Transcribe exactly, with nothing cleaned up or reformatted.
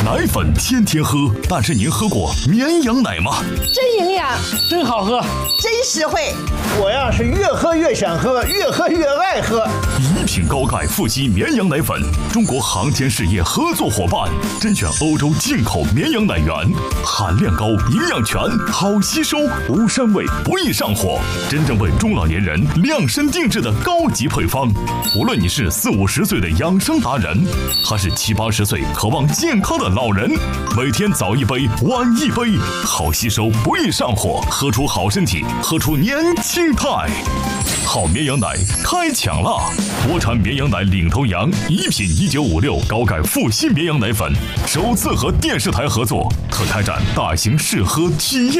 奶粉天天喝，但是您喝过绵羊奶吗？ 真营养， 真好喝， 真实惠。 我呀是越喝越想喝，越喝越爱喝。 一品高钙富硒绵羊奶粉，中国航天事业合作伙伴，甄选欧洲进口绵羊奶源，含量高，营养全，好吸收，无膻味，不易上火，真正为中老年人量身定制的高级配方。无论你是四五十岁的养生达人，还是七八十岁渴望健康的老人，每天早一杯，晚一杯，好吸收，不易上火，喝出好身体，喝出年轻态。好绵羊奶开抢啦！国产绵羊奶领头羊，一品一九五六高钙富硒绵羊奶粉，首次和电视台合作，特开展大型试喝体验